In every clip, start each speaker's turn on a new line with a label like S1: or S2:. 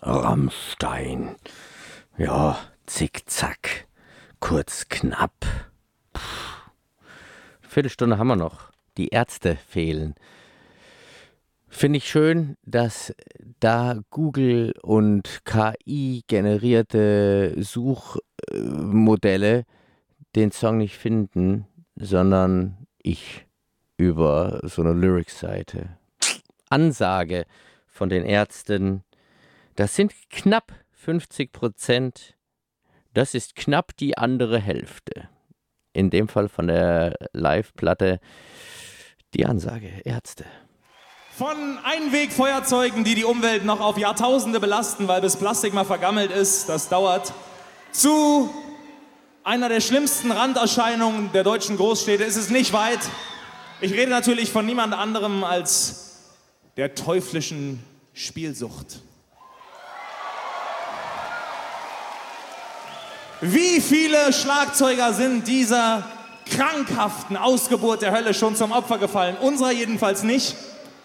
S1: Rammstein. Ja, zickzack. Kurz, knapp. Viertelstunde haben wir noch. Die Ärzte fehlen. Finde ich schön, dass da Google und KI generierte Suchmodelle den Song nicht finden, sondern ich über so eine Lyrics-Seite. Ansage von den Ärzten, das sind knapp 50%, das ist knapp die andere Hälfte. In dem Fall von der Live-Platte die Ansage, Ärzte.
S2: Von Einwegfeuerzeugen, die die Umwelt noch auf Jahrtausende belasten, weil bis Plastik mal vergammelt ist, das dauert, zu einer der schlimmsten Randerscheinungen der deutschen Großstädte ist es nicht weit. Ich rede natürlich von niemand anderem als der teuflischen Spielsucht. Wie viele Schlagzeuger sind dieser krankhaften Ausgeburt der Hölle schon zum Opfer gefallen? Unserer jedenfalls nicht.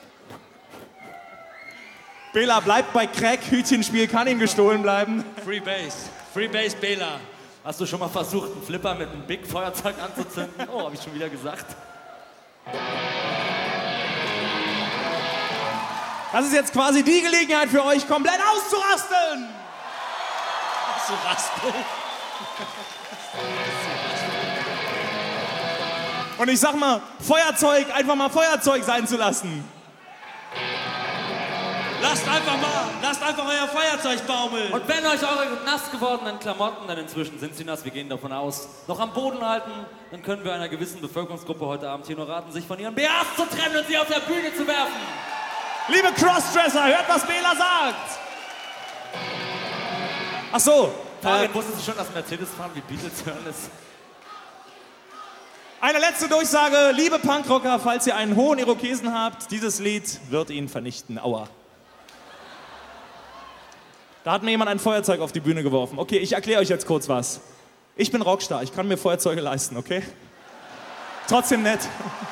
S2: Bela bleibt bei Crack, Hütchenspiel kann ihm gestohlen bleiben.
S3: Free Bass, Bela. Hast du schon mal versucht, einen Flipper mit einem Big Feuerzeug anzuzünden? Oh, hab ich schon wieder gesagt.
S2: Das ist jetzt quasi die Gelegenheit für euch, komplett auszurasten. Und ich sag mal, Feuerzeug einfach mal Feuerzeug sein zu lassen.
S3: Lasst einfach euer Feuerzeug baumeln. Und wenn euch eure nass gewordenen Klamotten, denn inzwischen sind sie nass, wir gehen davon aus, noch am Boden halten, dann können wir einer gewissen Bevölkerungsgruppe heute Abend hier nur raten, sich von ihren BHs zu trennen und sie auf der Bühne zu werfen.
S2: Liebe Crossdresser, hört, was Bela sagt. Ach so.
S3: Wussten Sie schon, dass Mercedes fahren wie Beatles hören ist?
S2: Eine letzte Durchsage, liebe Punkrocker, falls ihr einen hohen Irokesen habt, dieses Lied wird ihn vernichten. Aua. Da hat mir jemand ein Feuerzeug auf die Bühne geworfen. Okay, ich erkläre euch jetzt kurz was. Ich bin Rockstar, ich kann mir Feuerzeuge leisten, okay? Trotzdem nett.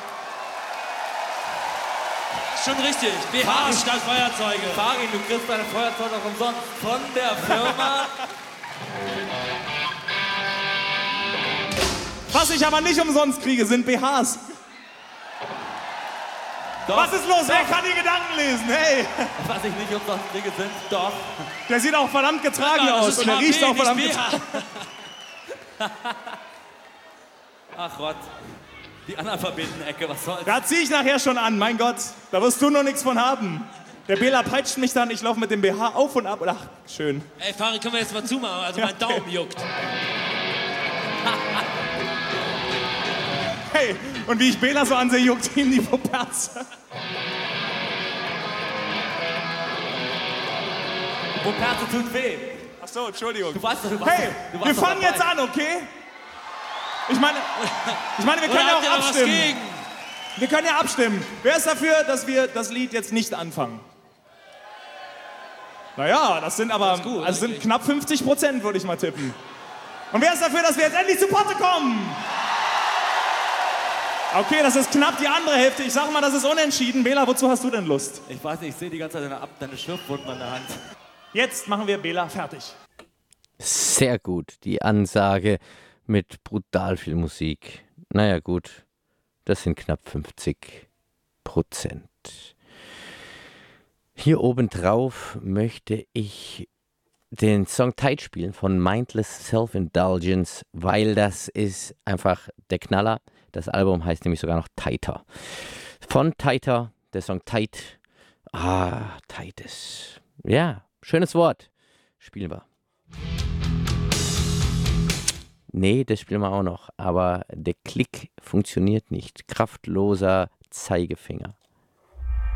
S3: Schon richtig. BH statt Feuerzeuge. Farin, du kriegst deine Feuerzeuge auch umsonst von der Firma.
S2: Was ich aber nicht umsonst kriege, sind BHs.
S3: Doch.
S2: Was ist los? Wer kann die Gedanken lesen? Hey!
S3: Was ich nicht umsonst kriege, sind doch.
S2: Der sieht auch verdammt getragen aus und der riecht auch verdammt getragen.
S3: Ach Gott. Die Analphabeten-Ecke, was soll's?
S2: Da zieh ich nachher schon an, mein Gott. Da wirst du noch nichts von haben. Der Bela peitscht mich dann, ich laufe mit dem BH auf und ab. Ach, schön.
S3: Ey, Farin, können wir jetzt mal zumachen? Also mein Daumen juckt.
S2: Hey, und wie ich Bela so ansehe, juckt ihm die Poperze.
S3: Poperze tut weh.
S2: Ach so, Entschuldigung.
S3: Hey,
S2: wir fangen jetzt an, okay? Ich meine, wir können ja auch abstimmen. Wir können ja abstimmen. Wer ist dafür, dass wir das Lied jetzt nicht anfangen? Naja, das sind aber gut, also sind knapp 50%, würde ich mal tippen. Und wer ist dafür, dass wir jetzt endlich zu Potte kommen? Okay, das ist knapp die andere Hälfte. Ich sag mal, das ist unentschieden. Bela, wozu hast du denn Lust?
S3: Ich weiß nicht, ich sehe die ganze Zeit deine Schürfwunden an der Hand.
S2: Jetzt machen wir Bela fertig.
S1: Sehr gut, die Ansage mit brutal viel Musik. Naja gut, das sind knapp 50%. Hier oben drauf möchte ich den Song Tight spielen von Mindless Self-Indulgence, weil das ist einfach der Knaller. Das Album heißt nämlich sogar noch Tighter. Von Tighter, der Song Tight. Tight ist, ja, schönes Wort. Spielen wir. Nee, das spielen wir auch noch, aber der Klick funktioniert nicht. Kraftloser Zeigefinger.